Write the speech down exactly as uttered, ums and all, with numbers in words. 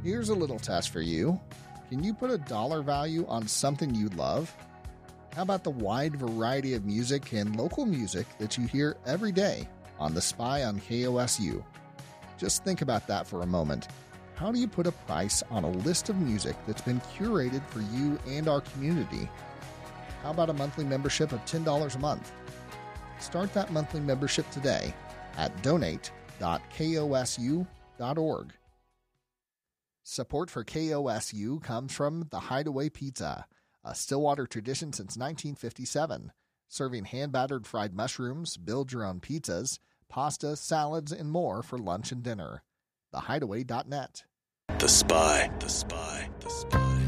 Here's a little test for you. Can you put a dollar value on something you love? How about the wide variety of music and local music that you hear every day on The Spy on K O S U? Just think about that for a moment. How do you put a price on a list of music that's been curated for you and our community? How about a monthly membership of ten dollars a month? Start that monthly membership today at donate dot kosu dot org. Support for K O S U comes from The Hideaway Pizza, a Stillwater tradition since nineteen fifty-seven, serving hand-battered fried mushrooms, build-your-own pizzas, pasta, salads, and more for lunch and dinner. the hideaway dot net. The Spy, The Spy, The Spy.